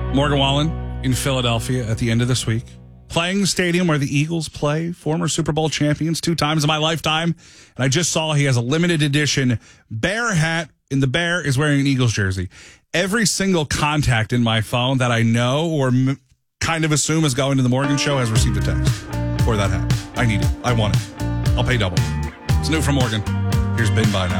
Morgan Wallen in Philadelphia at the end of this week. Playing the stadium where the Eagles play, former Super Bowl champions 2 times in my lifetime. And I just saw he has a limited edition bear hat, and the bear is wearing an Eagles jersey. Every single contact in my phone that I know or kind of assume is going to the Morgan Show has received a text for that hat. I need it. I want it. I'll pay double. It's new from Morgan. Here's Bin By Now.